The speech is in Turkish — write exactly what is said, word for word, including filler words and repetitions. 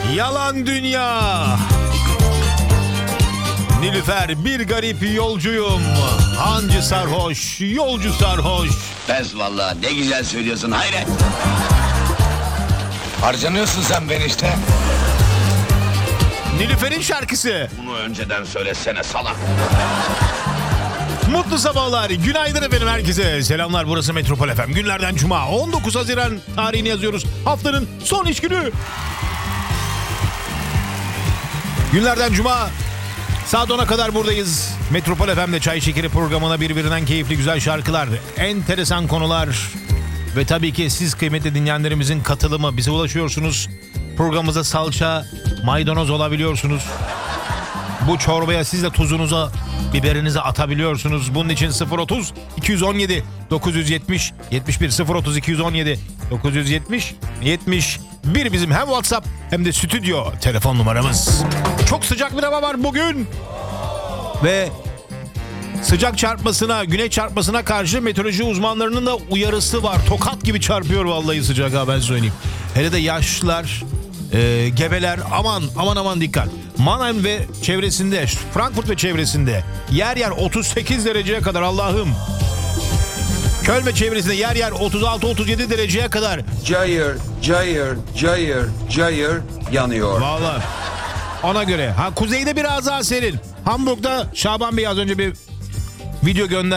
Yalan Dünya. Nilüfer, bir garip yolcuyum. Hancı sarhoş, yolcu sarhoş. Bez vallahi, ne güzel söylüyorsun, hayret. Harcanıyorsun sen ben işte. Nilüfer'in şarkısı. Bunu önceden söylesene salak. Mutlu sabahlar, günaydın efendim herkese. Selamlar, burası Metropol F M. Günlerden Cuma, on dokuz Haziran tarihini yazıyoruz. Haftanın son iş günü. Günlerden Cuma, saat ona kadar buradayız. Metropol F M'de Çay Şekeri programına birbirinden keyifli güzel şarkılar, enteresan konular ve tabii ki siz kıymetli dinleyenlerimizin katılımı. Bize ulaşıyorsunuz. Programımıza salça, maydanoz olabiliyorsunuz. Bu çorbaya siz de tuzunuza, biberinizi atabiliyorsunuz. Bunun için sıfır otuz iki on yedi dokuz yetmiş yetmiş bir sıfır otuz iki on yedi dokuz yetmiş yetmiş bir bizim hem WhatsApp hem de stüdyo telefon numaramız. Çok sıcak bir hava var bugün. Ve sıcak çarpmasına, güneş çarpmasına karşı meteoroloji uzmanlarının da uyarısı var. Tokat gibi çarpıyor vallahi sıcak, ha ben söyleyeyim. Hele de yaşlılar, e, gebeler, aman aman aman dikkat. Mannheim ve çevresinde, Frankfurt ve çevresinde yer yer otuz sekiz dereceye kadar, Allah'ım. Köln ve çevresinde yer yer otuz altı otuz yedi dereceye kadar. Cayır, cayır, cayır, cayır yanıyor. Vallahi ona göre. Ha, kuzeyde biraz daha serin. Hamburg'da Şaban Bey az önce bir video gönder.